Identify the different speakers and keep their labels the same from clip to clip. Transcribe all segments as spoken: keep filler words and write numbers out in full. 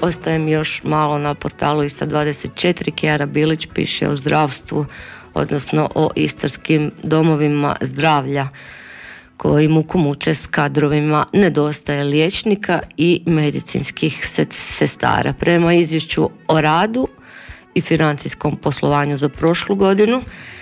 Speaker 1: ostajem još malo na portalu Istra dvadeset četiri. Kijara Bilić piše o zdravstvu, odnosno o istarskim domovima zdravlja koji muku muče s kadrovima, nedostaje liječnika i medicinskih sestara. Prema izvješću o radu i financijskom poslovanju za prošlu godinu,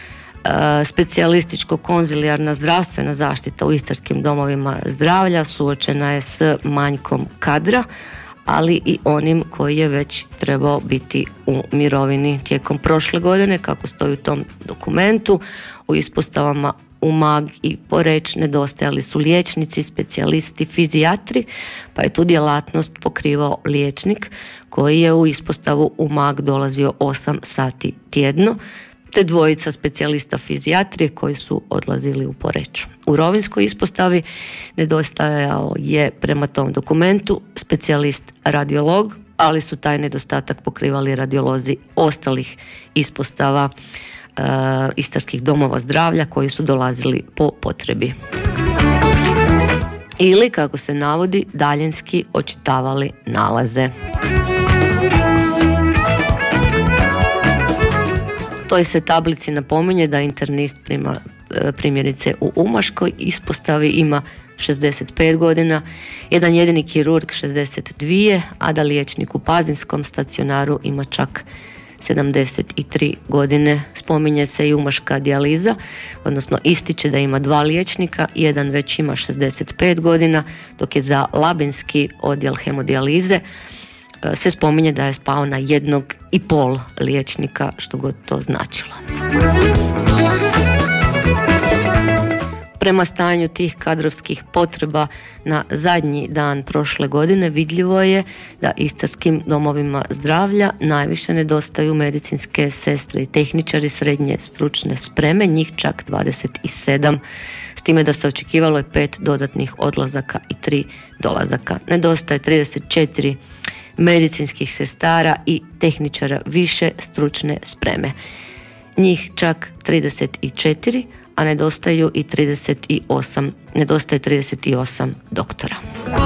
Speaker 1: specijalističko-konzilijarna zdravstvena zaštita u istarskim domovima zdravlja suočena je s manjkom kadra, ali i onim koji je već trebao biti u mirovini. Tijekom prošle godine, kako stoji u tom dokumentu, u ispostavama Umag i Poreč nedostajali su liječnici, specijalisti, fizijatri, pa je tu djelatnost pokrivao liječnik koji je u ispostavu Umag dolazio osam sati tjedno, te dvojica specijalista fizijatrije koji su odlazili u Poreč. U rovinskoj ispostavi nedostajao je prema tom dokumentu specijalist radiolog, ali su taj nedostatak pokrivali radiolozi ostalih ispostava e, istarskih domova zdravlja koji su dolazili po potrebi. Ili, kako se navodi, daljinski očitavali nalaze. U toj se tablici napominje da internist prima, primjerice u Umaškoj ispostavi ima šezdeset pet godina, jedan jedini kirurg šezdeset dva, a da liječnik u pazinskom stacionaru ima čak sedamdeset tri godine. Spominje se i umaška dijaliza, odnosno ističe da ima dva liječnika, jedan već ima šezdeset pet godina, dok je za labinski odjel hemodijalize se spominje da je spao na jednog i pol liječnika, što god to značilo. Prema stanju tih kadrovskih potreba na zadnji dan prošle godine vidljivo je da istarskim domovima zdravlja najviše nedostaju medicinske sestre i tehničari srednje stručne spreme, njih čak dvadeset sedam, s time da se očekivalo je pet dodatnih odlazaka i tri dolazaka. Nedostaje trideset četiri medicinskih sestara i tehničara više stručne spreme, njih čak trideset četiri, a nedostaju i trideset osam, nedostaje trideset osam doktora.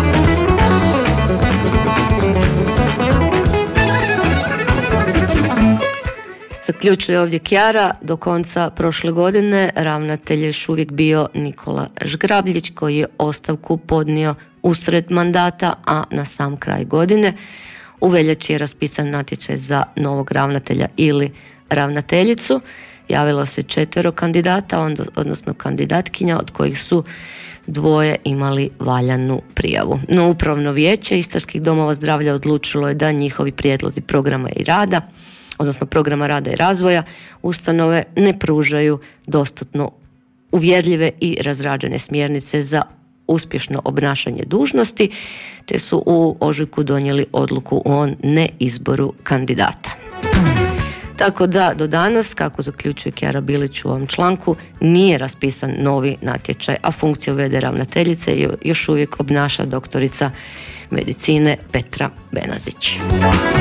Speaker 1: Zaključuje ovdje Kijara, do konca prošle godine ravnatelj je još uvijek bio Nikola Žgrabljić, koji je ostavku podnio usred mandata, a na sam kraj godine u veljači je raspisan natječaj za novog ravnatelja ili ravnateljicu. Javilo se četvero kandidata, odnosno kandidatkinja, od kojih su dvoje imali valjanu prijavu. No, upravno vijeće istarskih domova zdravlja odlučilo je da njihovi prijedlozi programa i rada, odnosno programa rada i razvoja ustanove ne pružaju dostatno uvjerljive i razrađene smjernice za uspješno obnašanje dužnosti, te su u ožujku donijeli odluku o neizboru kandidata. Tako da do danas, kako zaključuje Kijara Bilić u ovom članku, nije raspisan novi natječaj, a funkciju v d ravnateljice još uvijek obnaša doktorica medicine Petra Benazić.